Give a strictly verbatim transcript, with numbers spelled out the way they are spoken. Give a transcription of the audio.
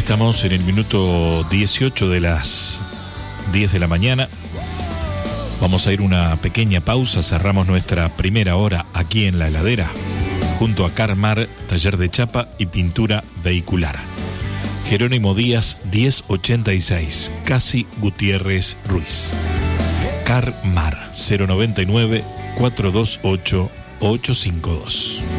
Estamos en el minuto dieciocho de las diez de la mañana. Vamos a ir una pequeña pausa. Cerramos nuestra primera hora aquí en La Heladera, junto a Carmar, taller de chapa y pintura vehicular. Jerónimo Díaz, diez ochenta y seis, Casi Gutiérrez Ruiz. Carmar, cero noventa y nueve, cuatrocientos veintiocho, ochocientos cincuenta y dos.